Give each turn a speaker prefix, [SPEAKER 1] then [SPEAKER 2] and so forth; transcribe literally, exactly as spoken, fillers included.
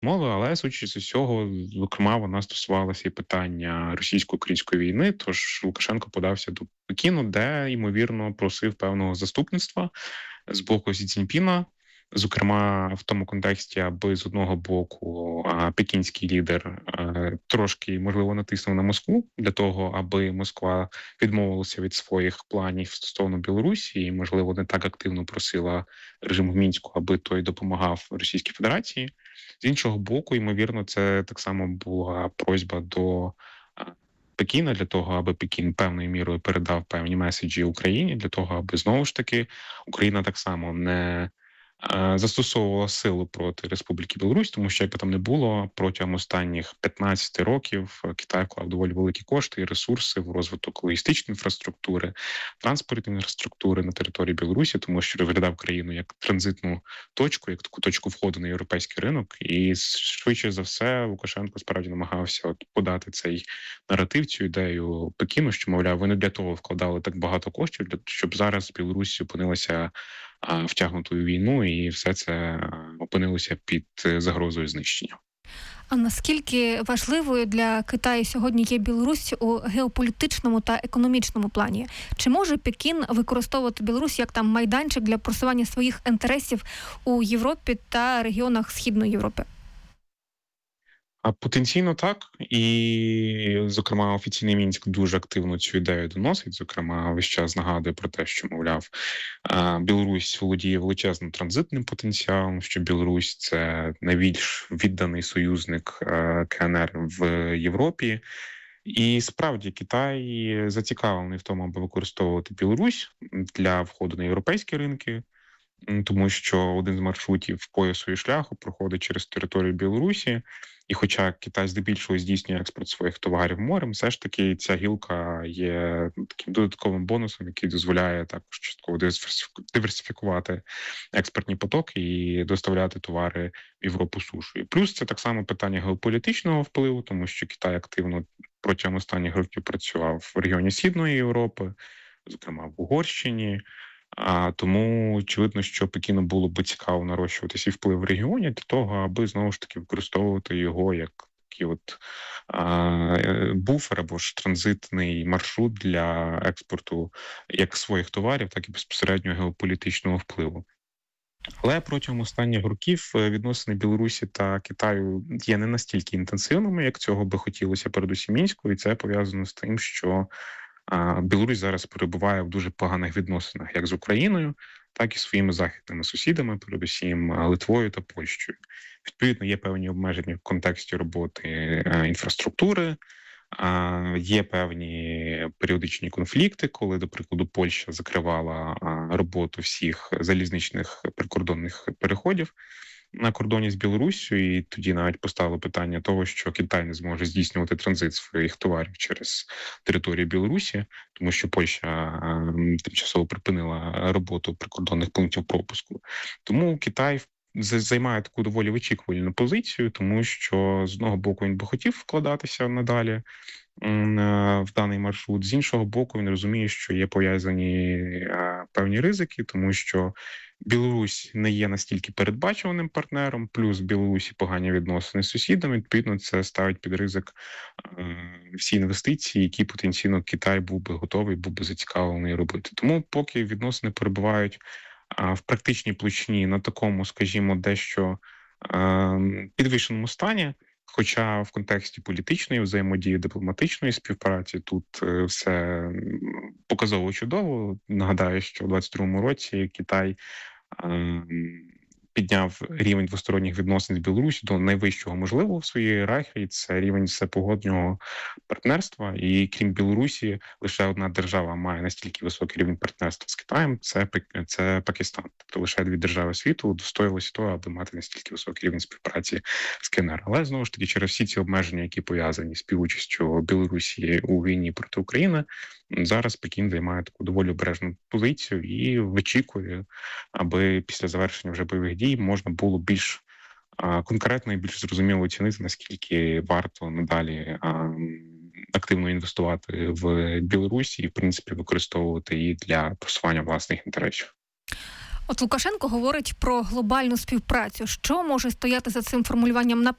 [SPEAKER 1] мови, але судячи з усього, зокрема, вона стосувалася і питання російсько-української війни. Тож Лукашенко подався до Пекіну, де ймовірно просив певного заступництва з боку Сі Цзіньпіна. Зокрема, в тому контексті, аби з одного боку а, пекінський лідер а, трошки, можливо, натиснув на Москву для того, аби Москва відмовилася від своїх планів стосовно Білорусі, і, можливо, не так активно просила режим в Мінську, аби той допомагав Російській Федерації. З іншого боку, ймовірно, це так само була просьба до а, Пекіна для того, аби Пекін певною мірою передав певні меседжі Україні, для того, аби знову ж таки Україна так само не застосовувала силу проти Республіки Білорусь, тому що, як би там не було, протягом останніх п'ятнадцяти років Китай вклав доволі великі кошти і ресурси в розвиток логістичної інфраструктури, транспортної інфраструктури на території Білорусі, тому що розглядав країну як транзитну точку, як таку точку входу на європейський ринок. І швидше за все Лукашенко справді намагався от подати цей наратив, цю ідею Пекіну, що, мовляв, ви не для того вкладали так багато коштів, щоб зараз Білорусь опинилася втягнутою війну, і все це опинилося під загрозою знищення.
[SPEAKER 2] А наскільки важливою для Китаю сьогодні є Білорусь у геополітичному та економічному плані? Чи може Пекін використовувати Білорусь як там майданчик для просування своїх інтересів у Європі та регіонах Східної Європи?
[SPEAKER 1] А потенційно так, і, зокрема, офіційний Мінськ дуже активно цю ідею доносить. Зокрема, весь час нагадує про те, що, мовляв, Білорусь володіє величезним транзитним потенціалом, що Білорусь – це найбільш відданий союзник Ке Ен Ер в Європі. І справді Китай зацікавлений в тому, аби використовувати Білорусь для входу на європейські ринки, тому що один з маршрутів поясу і шляху проходить через територію Білорусі. І хоча Китай здебільшого здійснює експорт своїх товарів морем, все ж таки ця гілка є таким додатковим бонусом, який дозволяє також частково диверсифікувати експортні потоки і доставляти товари в Європу сушою. Плюс це так само питання геополітичного впливу, тому що Китай активно протягом останніх років працював в регіоні Східної Європи, зокрема в Угорщині. А тому очевидно, що Пекіну було би цікаво нарощувати свій вплив в регіоні для того, аби знову ж таки використовувати його як такий от а, буфер або ж транзитний маршрут для експорту як своїх товарів, так і безпосередньо геополітичного впливу. Але протягом останніх років відносини Білорусі та Китаю є не настільки інтенсивними, як цього би хотілося передусім Мінську, і це пов'язано з тим, що Білорусь зараз перебуває в дуже поганих відносинах як з Україною, так і своїми західними сусідами, передусім Литвою та Польщею. Відповідно, є певні обмеження в контексті роботи інфраструктури, є певні періодичні конфлікти, коли, до прикладу, Польща закривала роботу всіх залізничних прикордонних переходів на кордоні з Білоруссю, і тоді навіть постало питання того, що Китай не зможе здійснювати транзит своїх товарів через територію Білорусі, тому що Польща тимчасово припинила роботу прикордонних пунктів пропуску. Тому Китай займає таку доволі вичікувальну позицію, тому що з одного боку він би хотів вкладатися надалі в даний маршрут, з іншого боку він розуміє, що є пов'язані певні ризики, тому що Білорусь не є настільки передбачуваним партнером, плюс в Білорусі погані відносини з сусідами, відповідно це ставить під ризик всі інвестиції, які потенційно Китай був би готовий, був би зацікавлений робити. Тому поки відносини перебувають в практичній площині на такому, скажімо, дещо підвищеному стані, хоча в контексті політичної взаємодії, дипломатичної співпраці тут все показово чудово. Нагадаю, що у двадцять другому році Китай підняв рівень двосторонніх відносин з Білорусі до найвищого можливого в своїй ієрархії. Це рівень всепогодного партнерства. І крім Білорусі, лише одна держава має настільки високий рівень партнерства з Китаєм – це, це Пакистан. Тобто лише дві держави світу удостоїлися того, аби мати настільки високий рівень співпраці з Ке Ен Ер. Але, знову ж таки, через всі ці обмеження, які пов'язані з співучастю Білорусі у війні проти України, зараз Пекін займає таку доволі обережну позицію і вичікує, аби після завершення вже бойових дій можна було більш а, конкретно і більш зрозуміло оцінити, наскільки варто надалі а, активно інвестувати в Білорусі і, в принципі, використовувати її для просування власних інтересів.
[SPEAKER 2] От Лукашенко говорить про глобальну співпрацю. Що може стояти за цим формулюванням на